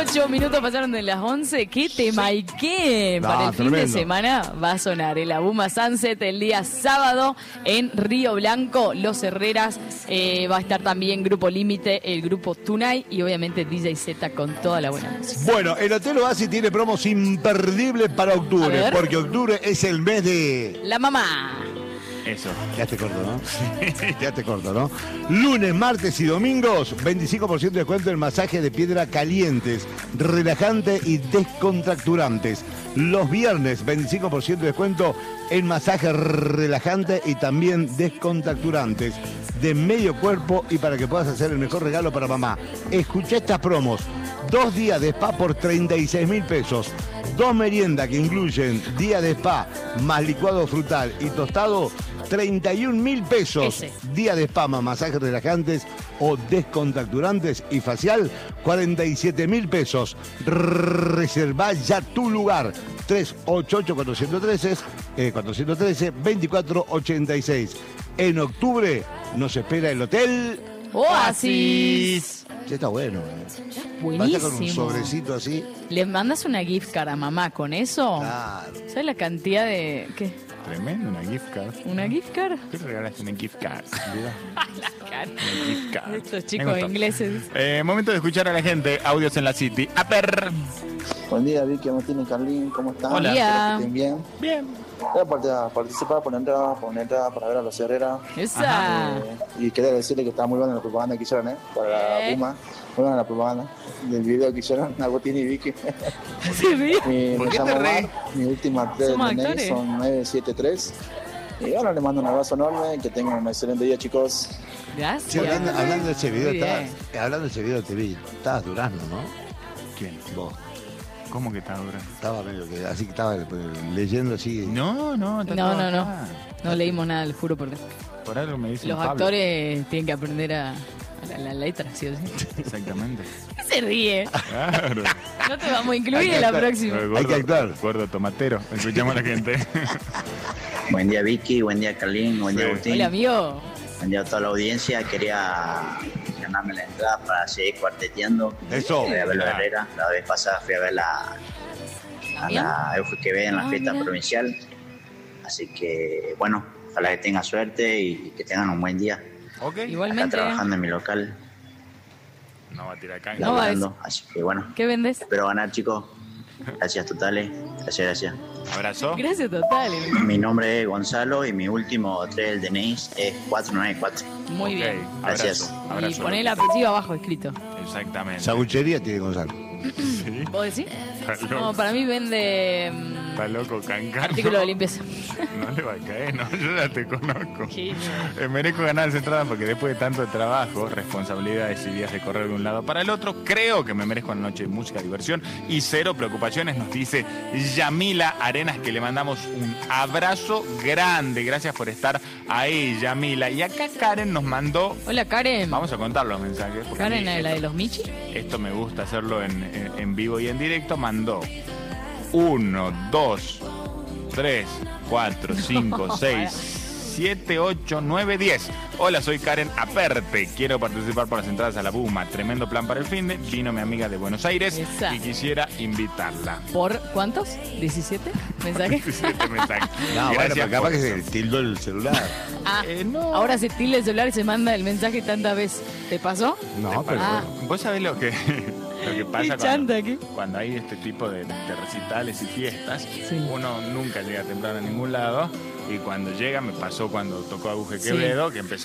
8 minutos pasaron de las 11. ¿Qué tema y qué? No, Para el fin tremendo. de semana va a sonar el Abuma Sunset el día sábado en Río Blanco. Los Herreras, va a estar también Grupo Límite, el Grupo Tunay y obviamente DJ Z con toda la buena música. Bueno, el Hotel Oasis tiene promos imperdibles para A octubre, ver. porque octubre es el mes de... La mamá. Eso. Quedaste corto, ¿no? Quedaste corto, ¿no? Lunes, martes y domingos, 25% de descuento en masaje de piedra calientes, relajante y descontracturantes. Los viernes, 25% de descuento en masaje relajante y también descontracturantes de medio cuerpo y para que puedas hacer el mejor regalo para mamá. Escucha estas promos. 2 días de spa por 36.000 pesos. 2 meriendas que incluyen día de spa más licuado frutal y tostado, 31.000 pesos. Ese. Día de spa más masajes relajantes o descontracturantes y facial, 47.000 pesos. Reservá ya tu lugar. 388-413, 2486. En octubre nos espera el Hotel Oasis. Ya está bueno. Buenísimo. Basta con un sobrecito así. ¿Le mandas una gift card a mamá con eso? Claro. ¿Sabes la cantidad de... qué? Tremendo, una gift card. ¿Una gift card? ¿Qué regalaste una gift card? Mira, La cara. una gift card. Estos Me chicos gustó. ingleses. Momento de escuchar a la gente. Audios en la City. ¡Aper! Buen día, Vicky, Martín y Carlín, ¿cómo están? Hola. Buen día. Espero que estén bien. Bien. Voy a participar por una entrada para ver a los Herrera. Esa. Y quería decirle que está muy buena la propaganda que hicieron, para la Puma. Muy buena la propaganda del video que hicieron, Agustín y Vicky. Sí, sí. Me ¿Por qué llamo te Omar, reís? mi última red Somos de DNI actores. son 973. Y ahora les mando un abrazo enorme, que tengan un excelente día, chicos. Gracias. Sí, hablando de ese video, Muy bien. hablando de ese video te vi, estabas Durazno, ¿no? ¿Quién? Vos. ¿Cómo que está dura? Estaba medio que así que estaba leyendo así. No, no, está No, todo no, no. acá. No leímos nada, les juro por Dios. Por algo me dicen Los Pablo. actores tienen que aprender a la letra, ¿sí o sí? Exactamente. ¿Qué se ríe? Claro. No te vamos a incluir Hay que en la actuar. próxima. Hay que actuar. Gordo tomatero. Escuchamos a la gente. Buen día Vicky, buen día Carlín, buen día Sí. Agustín, Hola, amigo. buen día a toda la audiencia. Quería ganarme la entrada para seguir cuarteteando. Eso. Fui a ver a Herrera, la vez pasada fui a ver a la EUFQB en la fiesta mira. provincial. Así que bueno, ojalá que tengan suerte y que tengan un buen día. Ok. Acá Igualmente. trabajando en mi local, No va a tirar acá. No va a laburando. Así que bueno, ¿Qué vendes? espero ganar, chicos. Gracias totales, gracias. Abrazo. Gracias total. Mi nombre es Gonzalo y mi último 3 del DNI es 494. Muy Ok, bien. Gracias. Abrazo. Y Abrazo. poné el apellido abajo escrito. Exactamente. Sanguchería tiene Gonzalo. Sí. ¿Vos decís? Está loco. No, para mí vende Está loco, Cancán. artículo de limpieza. No le va a caer, no, yo ya te conozco. ¿Qué? Merezco ganar esa entrada porque después de tanto trabajo, responsabilidades y días de correr de un lado para el otro, creo que me merezco una noche de música, diversión y cero preocupaciones, nos dice Yamila Arenas, que le mandamos un abrazo grande. Gracias por estar ahí, Yamila. Y acá Karen nos mandó, Hola, Karen. vamos a contar los mensajes. porque a Karen, mí la de los Michi. esto me gusta hacerlo en vivo y en directo. Mandó 1, 2, 3, 4, 5, 6, 7, 8, 9, 10. Hola, soy Karen Aperte. Quiero participar por las entradas a la Puma. Tremendo plan para el fin de. Vino mi amiga de Buenos Aires Esa. y quisiera invitarla. ¿Por cuántos? ¿17 mensajes? 17 mensajes. No, bueno, Gracias pero capaz por que eso. se tildó el celular. Ah, No. ahora se tilda el celular y se manda el mensaje tantas veces. ¿Te pasó? No, pero Ah. Vos sabés lo que pasa Qué chanta aquí. cuando hay este tipo de recitales y fiestas. Sí. Uno nunca llega temprano a ningún lado. Y cuando llega, me pasó cuando tocó Aguje Sí. Quevedo, que empezó